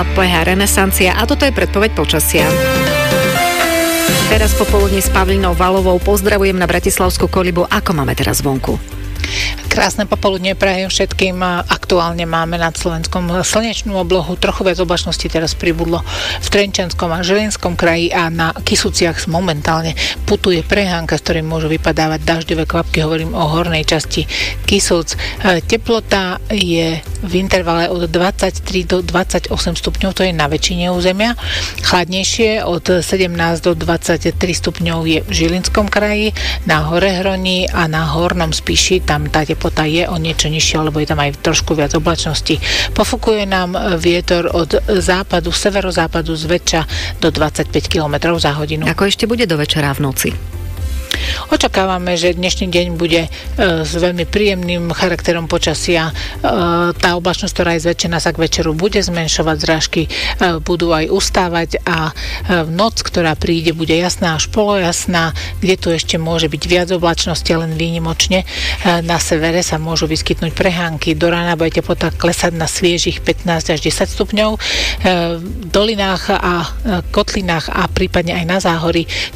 PH Renesancia a toto je predpoveď počasia. Teraz popoludní s Pavlinou Valovou pozdravujem na Bratislavskú Kolibu. Ako máme teraz vonku? Krásne popoludne prajem všetkým. Aktuálne máme nad Slovenskom slnečnú oblohu, trochu viac oblačnosti teraz pribudlo v Trenčianskom a Žilinskom kraji a na Kysuciach momentálne putuje prehánka, z ktorej môžu vypadávať dažďové kvapky, hovorím o hornej časti Kysuc. Teplota je v intervale od 23 do 28 stupňov, to je na väčšine územia. Chladnejšie od 17 do 23 stupňov je v Žilinskom kraji, na Horehroni a na Hornom Spiši, tam tá teplota je o niečo nižšia, lebo je tam aj trošku viac oblačnosti. Pofúkuje nám vietor od západu, severozápadu zväčša do 25 km za hodinu. Ako ešte bude do večera v noci? Očakávame, že dnešný deň bude s veľmi príjemným charakterom počasia. Tá oblačnosť, ktorá je zväčšená, sa k večeru bude zmenšovať, zrážky budú aj ustávať a noc, ktorá príde, bude jasná až polojasná, kde tu ešte môže byť viac oblačnosti, len výnimočne. Na severe sa môžu vyskytnúť prehánky. Do rána bude teplota klesať na sviežich 15 až 10 stupňov. V dolinách a kotlinách a prípadne aj na záhorí